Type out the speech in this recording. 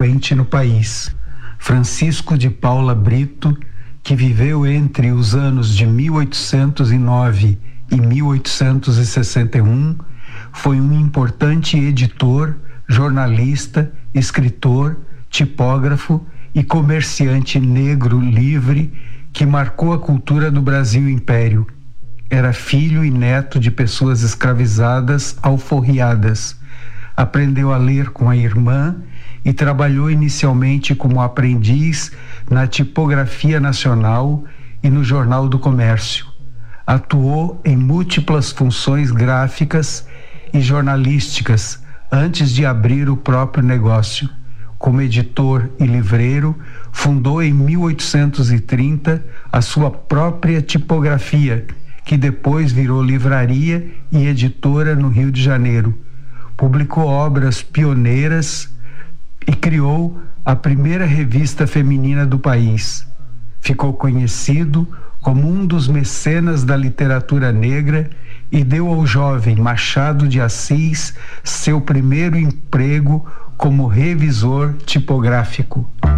influente no país. Francisco de Paula Brito, que viveu entre os anos de 1809 e 1861, foi um importante editor, jornalista, escritor, tipógrafo e comerciante negro livre que marcou a cultura do Brasil Império. Era filho e neto de pessoas escravizadas, alforriadas. Aprendeu a ler com a irmã e trabalhou inicialmente como aprendiz na Tipografia Nacional e no Jornal do Comércio. Atuou em múltiplas funções gráficas e jornalísticas antes de abrir o próprio negócio. Como editor e livreiro, fundou em 1830 a sua própria tipografia, que depois virou livraria e editora no Rio de Janeiro. Publicou obras pioneiras e criou a primeira revista feminina do país. Ficou conhecido como um dos mecenas da literatura negra e deu ao jovem Machado de Assis seu primeiro emprego como revisor tipográfico.